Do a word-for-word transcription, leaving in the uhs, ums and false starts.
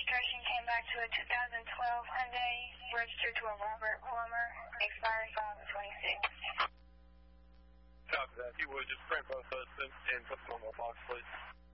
registration came back to a two thousand twelve Hyundai, registered to a Robert Plummer, expiring five of twenty-six. Copy that. If you would, just print both those and put them on the box, please.